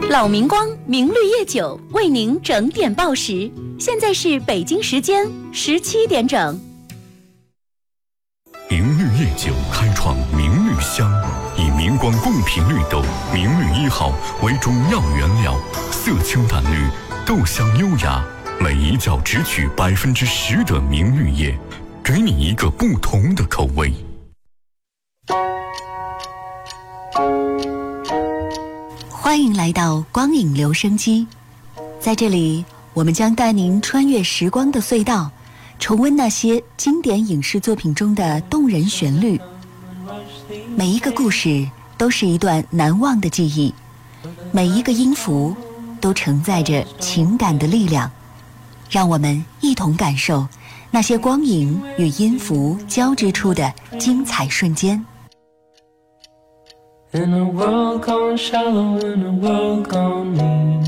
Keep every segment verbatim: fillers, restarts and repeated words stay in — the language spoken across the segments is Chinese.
老明光明绿叶酒为您整点报时，现在是北京时间十七点整。 明绿叶酒开创明绿香，以明光贡品绿豆明绿一号为主要原料，色清淡绿，豆香优雅，每一窖只取百分之十的明绿叶，给你一个不同的口味。 欢迎来到光影留声机，在这里我们将带您穿越时光的隧道，重温那些经典影视作品中的动人旋律。每一个故事都是一段难忘的记忆，每一个音符都承载着情感的力量。让我们一同感受那些光影与音符交织出的精彩瞬间。 In a world gone shallow, in a world gone mean。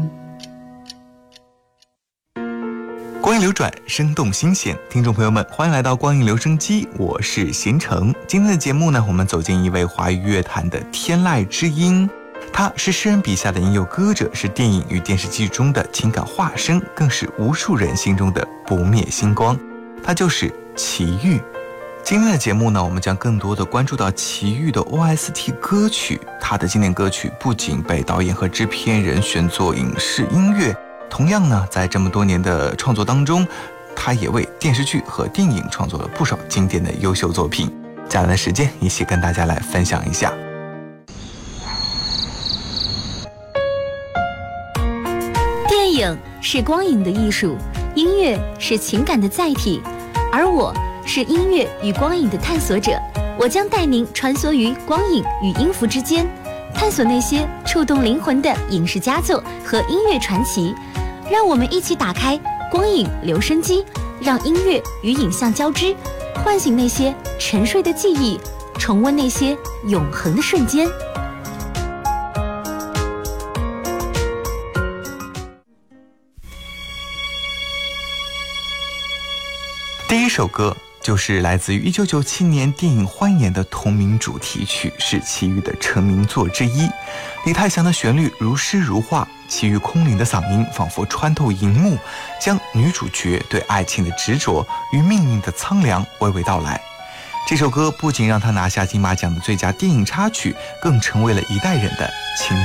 光影流转，生动新鲜，听众朋友们，欢迎来到光影留声机，我是贤成。今天的节目呢，我们走进一位华语乐坛的天籁之音，他是诗人笔下的吟游歌者，是电影与电视剧中的情感化身，更是无数人心中的不灭星光。他就是齐豫。今天的节目呢，我们将更多的关注到齐豫的 O S T 歌曲。他的经典歌曲不仅被导演和制片人选作影视音乐，同样呢，在这么多年的创作当中，他也为电视剧和电影创作了不少经典的优秀作品。接下来的时间，一起跟大家来分享一下。 电影是光影的艺术，音乐是情感的载体，而我是音乐与光影的探索者。我将带您穿梭于光影与音符之间，探索那些触动灵魂的影视佳作和音乐传奇。让我们一起打开光影留声机，让音乐与影像交织，唤醒那些沉睡的记忆，重温那些永恒的瞬间。 第一首歌就是来自于一九九七年电影《欢颜》的同名主题曲，是齐豫的成名作之一。李泰祥的旋律如诗如画，齐豫空灵的嗓音仿佛穿透荧幕，将女主角对爱情的执着与命运的苍凉娓娓道来。这首歌不仅让他拿下金马奖的最佳电影插曲，更成为了一代人的情